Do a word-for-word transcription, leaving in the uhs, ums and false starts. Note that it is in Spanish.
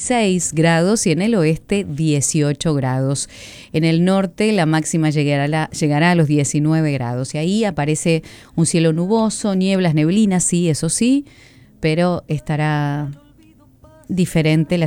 dieciséis grados y en el oeste dieciocho grados. En el norte la máxima llegará a, la, llegará a los diecinueve grados y ahí aparece un cielo nuboso, nieblas, neblinas, sí, eso sí, pero estará diferente la